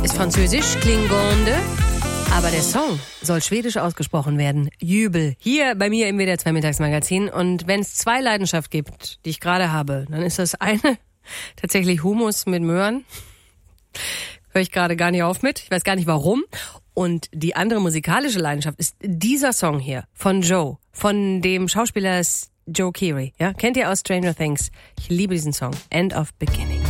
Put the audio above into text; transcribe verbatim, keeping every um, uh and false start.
ist französisch, Klingonde. Aber der Song soll schwedisch ausgesprochen werden. Jubel. Hier bei mir im W D R zwei Mittagsmagazin. Und wenn es zwei Leidenschaften gibt, die ich gerade habe, dann ist das eine tatsächlich Hummus mit Möhren. Höre ich gerade gar nicht auf mit. Ich weiß gar nicht warum. Und die andere musikalische Leidenschaft ist dieser Song hier von Joe, von dem Schauspieler Joe Keery. Ja, kennt ihr aus Stranger Things? Ich liebe diesen Song. End of Beginning.